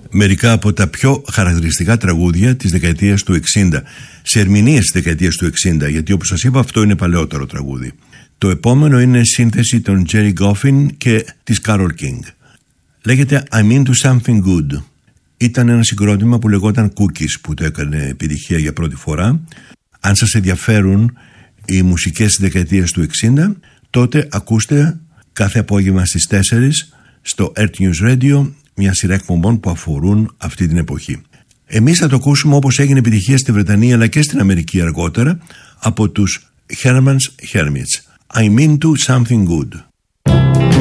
μερικά από τα πιο χαρακτηριστικά τραγούδια της δεκαετίας του 60, σε ερμηνείες της δεκαετίας του 60, γιατί όπως σας είπα αυτό είναι παλαιότερο τραγούδι. Το επόμενο είναι σύνθεση των Jerry Goffin και της Carole King. Λέγεται I'm into something good. Ήταν ένα συγκρότημα που λεγόταν Cookies που το έκανε επιτυχία για πρώτη φορά. Αν σας ενδιαφέρουν οι μουσικές της δεκαετίας του 60, τότε ακούστε κάθε απόγευμα στις 4 στο Earth News Radio μια σειρά εκπομπών που αφορούν αυτή την εποχή. Εμείς θα το ακούσουμε όπως έγινε επιτυχία στη Βρετανία αλλά και στην Αμερική αργότερα από τους Herman's Hermits. I'm into something good.